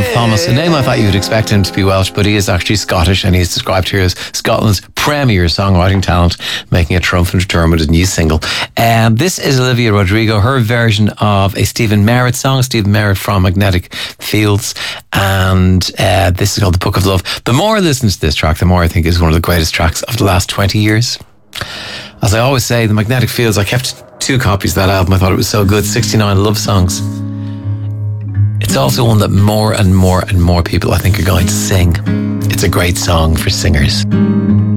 Thomas, a name I thought you would expect him to be Welsh, but he is actually Scottish, and he's described here as Scotland's premier songwriting talent, making a triumphant return with his new single. This is Olivia Rodrigo, her version of a Stephen Merritt song, Stephen Merritt from Magnetic Fields, and this is called The Book of Love. The more I listen to this track, the more I think it's one of the greatest tracks of the last 20 years. As I always say, the Magnetic Fields, I kept 2 copies of that album. I thought it was so good. 69 love songs. It's also one that more and more and more people, I think, are going to sing. It's a great song for singers.